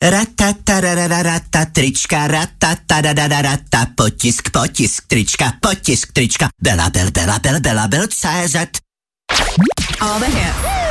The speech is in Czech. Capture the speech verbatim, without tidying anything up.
Ratatarararata, trička, ratatarararata, potisk, potisk, trička, potisk, trička, Bela Bel, Bela Bel, Bela Bel, C Z. All the hits.